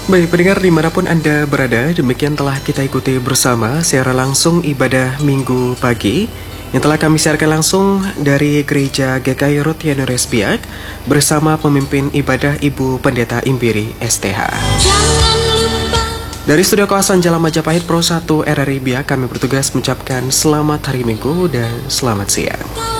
Baik, pendengar dimanapun Anda berada, demikian telah kita ikuti bersama secara langsung ibadah Minggu pagi yang telah kami siarkan langsung dari Gereja GKI Rotianores Biak bersama pemimpin ibadah Ibu Pendeta Imbiri STH. Dari studio kawasan Jalan Majapahit Pro 1 RRI Biak, kami bertugas mengucapkan selamat hari Minggu dan selamat siang.